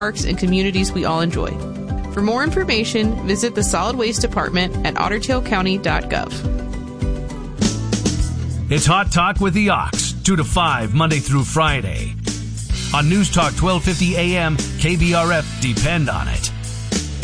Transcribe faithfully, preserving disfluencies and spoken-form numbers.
parks and communities we all enjoy. For more information, visit the Solid Waste Department at otter tail county dot gov. It's Hot Talk with the Ox, two to five, Monday through Friday. On News Talk twelve fifty A M, K B R F, depend on it.